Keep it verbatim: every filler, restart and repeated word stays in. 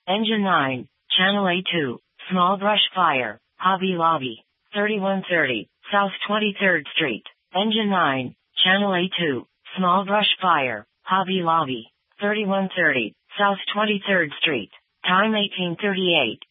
Engine nine, Channel A two, Small Brush Fire, Hobby Lobby, thirty-one thirty, South twenty-third Street. Engine nine, Channel A two, Small Brush Fire, Hobby Lobby, thirty-one thirty, South twenty-third Street. Time eighteen thirty-eight.